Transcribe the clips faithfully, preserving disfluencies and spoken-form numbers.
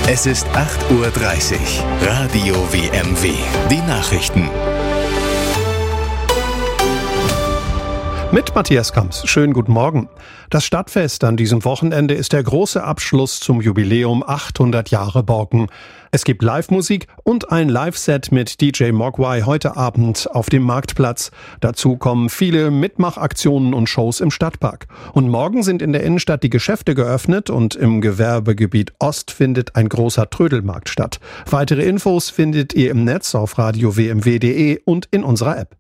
Es ist acht Uhr dreißig. Radio W M W. Die Nachrichten. Mit Matthias Kamps. Schönen guten Morgen. Das Stadtfest an diesem Wochenende ist der große Abschluss zum Jubiläum achthundert Jahre Borken. Es gibt Live-Musik und ein Live-Set mit D J Mogwai heute Abend auf dem Marktplatz. Dazu kommen viele Mitmachaktionen und Shows im Stadtpark. Und morgen sind in der Innenstadt die Geschäfte geöffnet und im Gewerbegebiet Ost findet ein großer Trödelmarkt statt. Weitere Infos findet ihr im Netz auf radio w m w punkt d e und in unserer App.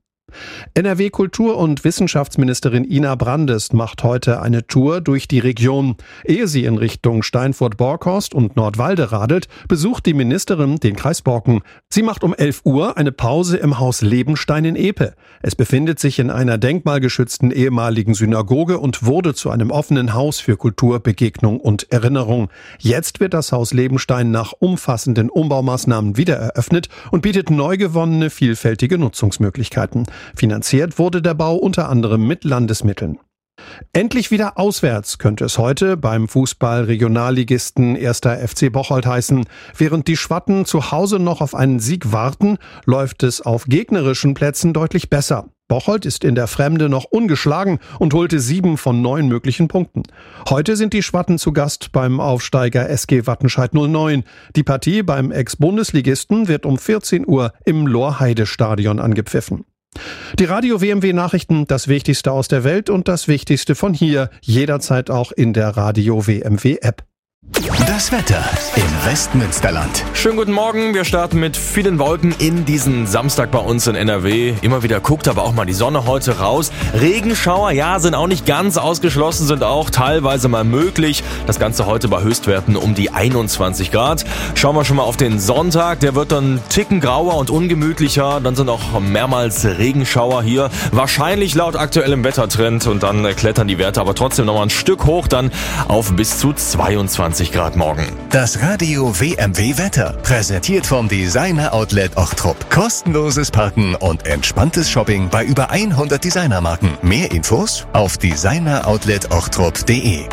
N R W-Kultur- und Wissenschaftsministerin Ina Brandes macht heute eine Tour durch die Region. Ehe sie in Richtung Steinfurt-Borkhorst und Nordwalde radelt, besucht die Ministerin den Kreis Borken. Sie macht um elf Uhr eine Pause im Haus Lebenstein in Epe. Es befindet sich in einer denkmalgeschützten ehemaligen Synagoge und wurde zu einem offenen Haus für Kultur, Begegnung und Erinnerung. Jetzt wird das Haus Lebenstein nach umfassenden Umbaumaßnahmen wieder eröffnet und bietet neu gewonnene, vielfältige Nutzungsmöglichkeiten. Finanziert wurde der Bau unter anderem mit Landesmitteln. Endlich wieder auswärts könnte es heute beim Fußball-Regionalligisten erster F C Bocholt heißen. Während die Schwatten zu Hause noch auf einen Sieg warten, läuft es auf gegnerischen Plätzen deutlich besser. Bocholt ist in der Fremde noch ungeschlagen und holte sieben von neun möglichen Punkten. Heute sind die Schwatten zu Gast beim Aufsteiger S G Wattenscheid null neun. Die Partie beim Ex-Bundesligisten wird um vierzehn Uhr im Lorheide-Stadion angepfiffen. Die Radio W M W Nachrichten, das Wichtigste aus der Welt und das Wichtigste von hier, jederzeit auch in der Radio W M W App. Das Wetter im Westmünsterland. Schönen guten Morgen, wir starten mit vielen Wolken in diesen Samstag bei uns in N R W. Immer wieder guckt aber auch mal die Sonne heute raus. Regenschauer, ja, sind auch nicht ganz ausgeschlossen, sind auch teilweise mal möglich. Das Ganze heute bei Höchstwerten um die einundzwanzig Grad. Schauen wir schon mal auf den Sonntag, der wird dann ticken grauer und ungemütlicher. Dann sind auch mehrmals Regenschauer hier. Wahrscheinlich laut aktuellem Wettertrend und dann klettern die Werte aber trotzdem noch mal ein Stück hoch, dann auf bis zu zweiundzwanzig Grad morgen. Das Radio W M W Wetter, präsentiert vom Designer Outlet Ochtrup. Kostenloses Parken und entspanntes Shopping bei über hundert Designermarken. Mehr Infos auf designer outlet ochtrup punkt d e.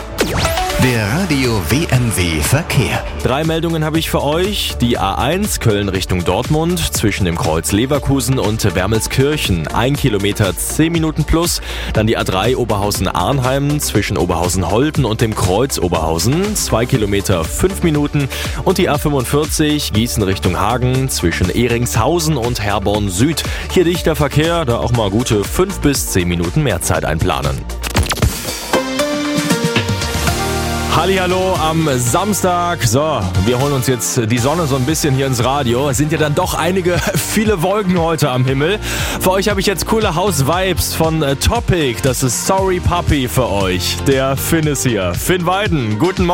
Der Radio W M W Verkehr. Drei Meldungen habe ich für euch. Die A eins Köln Richtung Dortmund zwischen dem Kreuz Leverkusen und Wermelskirchen. Ein Kilometer zehn Minuten plus. Dann die A drei Oberhausen-Arnheim zwischen Oberhausen-Holten und dem Kreuz Oberhausen. Zwei Kilometer fünf Minuten. Und die A fünfundvierzig Gießen Richtung Hagen zwischen Ehringshausen und Herborn Süd. Hier dichter Verkehr, da auch mal gute fünf bis zehn Minuten mehr Zeit einplanen. Hallihallo am Samstag. So, wir holen uns jetzt die Sonne so ein bisschen hier ins Radio. Es sind ja dann doch einige, viele Wolken heute am Himmel. Für euch habe ich jetzt coole House-Vibes von Topic. Das ist Sorry Puppy für euch. Der Finn ist hier. Finn Weiden, guten Morgen.